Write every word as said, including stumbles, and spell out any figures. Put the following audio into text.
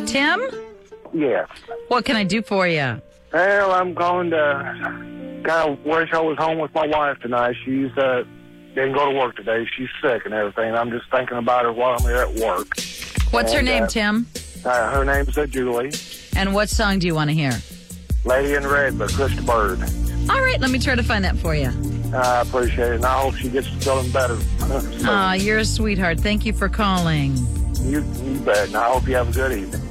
Tim? Yes. What can I do for you? Well, I'm going to kind of wish I was home with my wife tonight. She's uh, didn't go to work today. She's sick and everything. I'm just thinking about her while I'm here at work. What's and, her name, uh, Tim? Uh, her name's uh, Julie. And what song do you want to hear? Lady in Red by Krista Bird. All right, let me try to find that for you. I appreciate it, and I hope she gets feeling better. Aw, you're a sweetheart. Thank you for calling. you, you bet, and I hope you have a good evening.